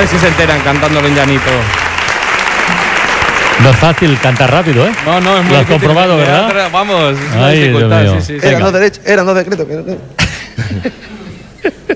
ver si se enteran cantando Ven Llanito. No es fácil cantar rápido, ¿eh? No, es muy Lo has difícil. comprobado, ¿verdad? Vamos, es una Ay, dificultad. Dios mío. Sí. Eran dos decretos.